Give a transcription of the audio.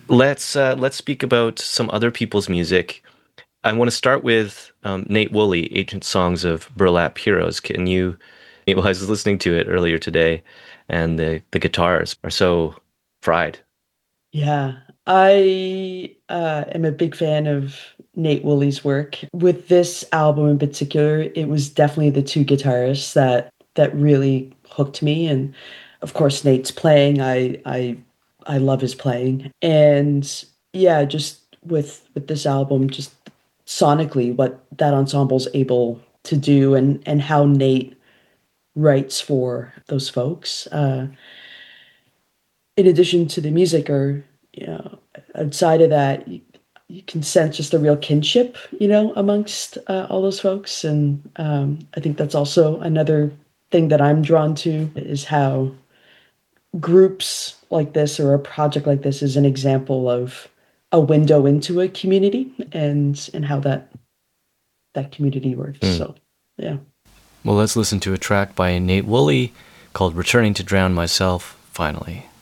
Let's speak about some other people's music. I want to start with Nate Woolley, Ancient Songs of Burlap Heroes. Can you? Well, I was listening to it earlier today, and the guitars are so fried. Yeah, I am a big fan of Nate Woolley's work. With this album in particular, it was definitely the two guitarists that really hooked me. And of course, Nate's playing. I love his playing. And yeah, just with this album, just sonically, what that ensemble's able to do, and how Nate writes for those folks. In addition to the music, or you know outside of that, you can sense just a real kinship, amongst all those folks. And I think that's also another thing that I'm drawn to, is how groups like this, or a project like this, is an example of a window into a community, and how that community works. Hmm. So yeah. Well, let's listen to a track by Nate Woolley called "Returning to Drown Myself." Finally.